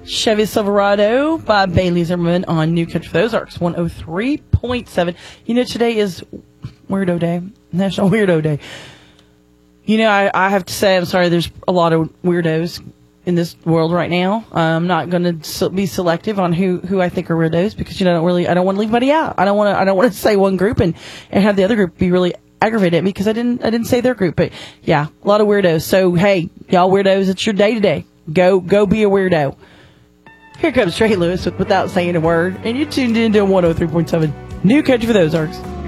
Chevy Silverado by Bailey Zimmerman on New Country for the Ozarks, 103.7. You know, today is Weirdo Day, National Weirdo Day. You know, I have to say, I'm sorry, there's a lot of weirdos in this world right now. I'm not going to be selective on who I think are weirdos because, you know, I don't want to leave anybody out. I don't want to say one group and have the other group be really aggravated at me because I didn't say their group. But yeah, a lot of weirdos. So hey, y'all weirdos, it's your day today. Go be a weirdo. Here comes Trey Lewis with Without Saying a Word, and you're tuned into 103.7 New Country for the Ozarks.